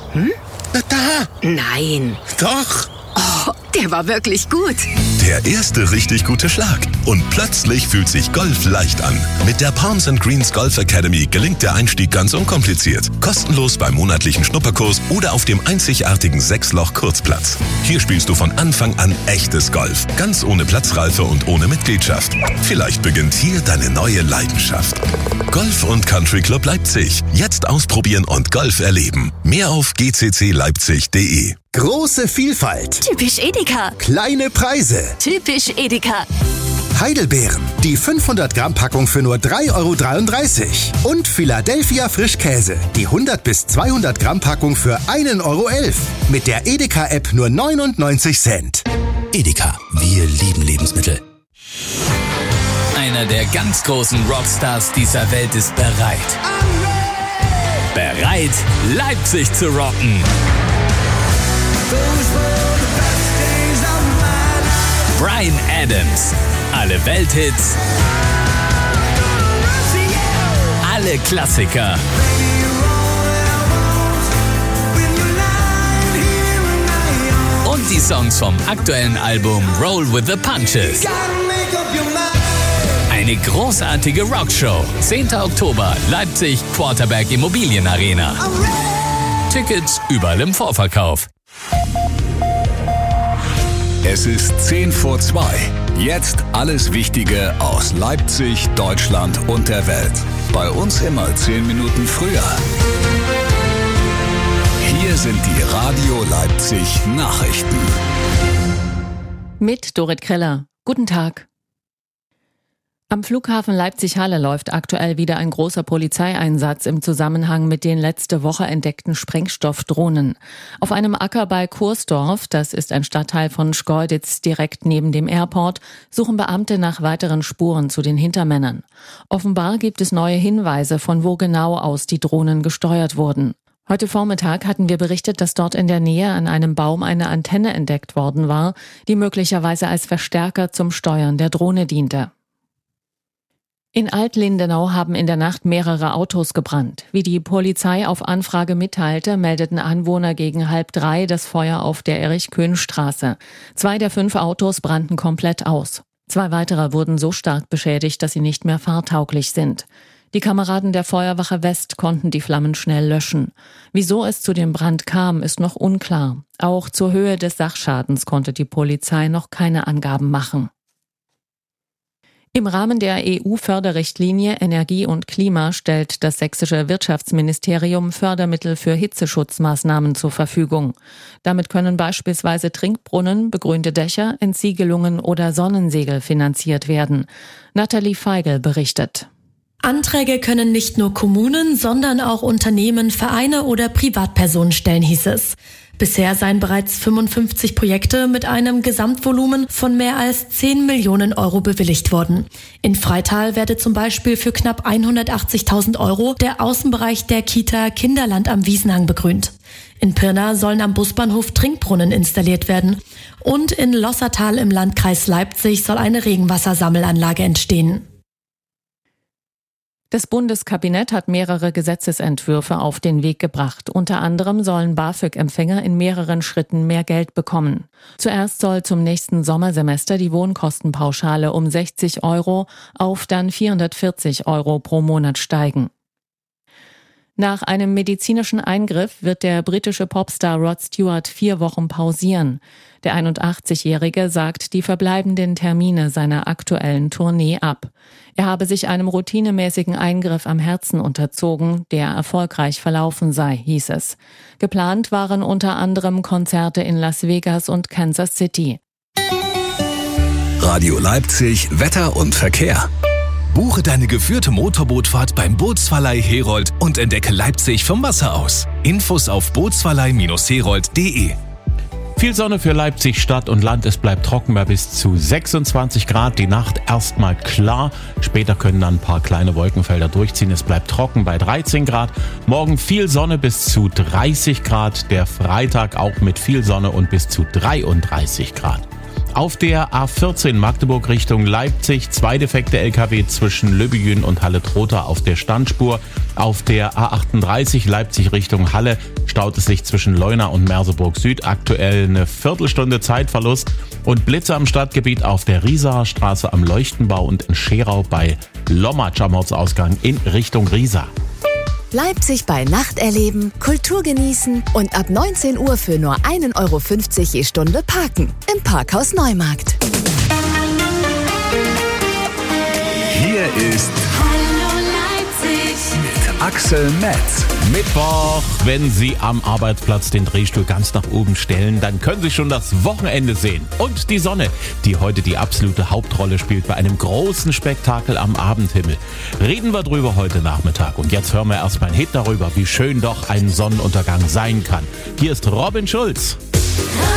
Na da! Nein. Doch! Oh, der war wirklich gut. Der erste richtig gute Schlag. Und plötzlich fühlt sich Golf leicht an. Mit der Palms & Greens Golf Academy gelingt der Einstieg ganz unkompliziert. Kostenlos beim monatlichen Schnupperkurs oder auf dem einzigartigen 6-Loch-Kurzplatz. Hier spielst du von Anfang an echtes Golf. Ganz ohne Platzreife und ohne Mitgliedschaft. Vielleicht beginnt hier deine neue Leidenschaft. Golf & Country Club Leipzig. Jetzt ausprobieren und Golf erleben. Mehr auf gccleipzig.de. Große Vielfalt. Typisch Edeka. Kleine Preise. Typisch Edeka. Heidelbeeren. Die 500 Gramm Packung für nur 3,33 €. Und Philadelphia Frischkäse. Die 100 bis 200 Gramm Packung für 1,11 €. Mit der Edeka-App nur 99 Cent. Edeka. Wir lieben Lebensmittel. Einer der ganz großen Rockstars dieser Welt ist bereit. Bereit, Leipzig zu rocken. Bryan Adams. Alle Welthits. Alle Klassiker. Und die Songs vom aktuellen Album Roll with the Punches. Eine großartige Rockshow. 10. Oktober, Leipzig, Quarterberg Immobilienarena. Tickets überall im Vorverkauf. Es ist 10 vor 2. Jetzt alles Wichtige aus Leipzig, Deutschland und der Welt. Bei uns immer 10 Minuten früher. Hier sind die Radio Leipzig Nachrichten. Mit Dorit Kreller. Guten Tag. Am Flughafen Leipzig-Halle läuft aktuell wieder ein großer Polizeieinsatz im Zusammenhang mit den letzte Woche entdeckten Sprengstoffdrohnen. Auf einem Acker bei Kursdorf, das ist ein Stadtteil von Schkeuditz direkt neben dem Airport, suchen Beamte nach weiteren Spuren zu den Hintermännern. Offenbar gibt es neue Hinweise, von wo genau aus die Drohnen gesteuert wurden. Heute Vormittag hatten wir berichtet, dass dort in der Nähe an einem Baum eine Antenne entdeckt worden war, die möglicherweise als Verstärker zum Steuern der Drohne diente. In Alt-Lindenau haben in der Nacht mehrere Autos gebrannt. Wie die Polizei auf Anfrage mitteilte, meldeten Anwohner gegen 2:30 das Feuer auf der Erich-Köhn-Straße. 2 der 5 Autos brannten komplett aus. 2 weitere wurden so stark beschädigt, dass sie nicht mehr fahrtauglich sind. Die Kameraden der Feuerwache West konnten die Flammen schnell löschen. Wieso es zu dem Brand kam, ist noch unklar. Auch zur Höhe des Sachschadens konnte die Polizei noch keine Angaben machen. Im Rahmen der EU-Förderrichtlinie Energie und Klima stellt das sächsische Wirtschaftsministerium Fördermittel für Hitzeschutzmaßnahmen zur Verfügung. Damit können beispielsweise Trinkbrunnen, begrünte Dächer, Entsiegelungen oder Sonnensegel finanziert werden. Nathalie Feigl berichtet. Anträge können nicht nur Kommunen, sondern auch Unternehmen, Vereine oder Privatpersonen stellen, hieß es. Bisher seien bereits 55 Projekte mit einem Gesamtvolumen von mehr als 10 Millionen € bewilligt worden. In Freital werde zum Beispiel für knapp 180.000 € der Außenbereich der Kita Kinderland am Wiesenhang begrünt. In Pirna sollen am Busbahnhof Trinkbrunnen installiert werden. Und in Lossertal im Landkreis Leipzig soll eine Regenwassersammelanlage entstehen. Das Bundeskabinett hat mehrere Gesetzesentwürfe auf den Weg gebracht. Unter anderem sollen BAföG-Empfänger in mehreren Schritten mehr Geld bekommen. Zuerst soll zum nächsten Sommersemester die Wohnkostenpauschale um 60 € auf dann 440 € pro Monat steigen. Nach einem medizinischen Eingriff wird der britische Popstar Rod Stewart 4 Wochen pausieren. Der 81-Jährige sagt die verbleibenden Termine seiner aktuellen Tournee ab. Er habe sich einem routinemäßigen Eingriff am Herzen unterzogen, der erfolgreich verlaufen sei, hieß es. Geplant waren unter anderem Konzerte in Las Vegas und Kansas City. Radio Leipzig, Wetter und Verkehr. Buche deine geführte Motorbootfahrt beim Bootsverleih Herold und entdecke Leipzig vom Wasser aus. Infos auf bootsverleih-herold.de. Viel Sonne für Leipzig Stadt und Land. Es bleibt trocken bei bis zu 26 Grad. Die Nacht erstmal klar. Später können dann ein paar kleine Wolkenfelder durchziehen. Es bleibt trocken bei 13 Grad. Morgen viel Sonne bis zu 30 Grad. Der Freitag auch mit viel Sonne und bis zu 33 Grad. Auf der A14 Magdeburg Richtung Leipzig 2 defekte LKW zwischen Löbejün und Halle-Trotha auf der Standspur. Auf der A38 Leipzig Richtung Halle staut es sich zwischen Leuna und Merseburg Süd. Aktuell eine Viertelstunde Zeitverlust. Und Blitze am Stadtgebiet auf der Riesaer Straße am Leuchtenbau und in Scherau bei Lommatsch am Ortsausgang in Richtung Riesa. Leipzig bei Nacht erleben, Kultur genießen und ab 19 Uhr für nur 1,50 Euro je Stunde parken. Im Parkhaus Neumarkt. Hier ist mit Axel Metz. Mittwoch, wenn Sie am Arbeitsplatz den Drehstuhl ganz nach oben stellen, dann können Sie schon das Wochenende sehen. Und die Sonne, die heute die absolute Hauptrolle spielt bei einem großen Spektakel am Abendhimmel. Reden wir drüber heute Nachmittag. Und jetzt hören wir erstmal einen Hit darüber, wie schön doch ein Sonnenuntergang sein kann. Hier ist Robin Schulz.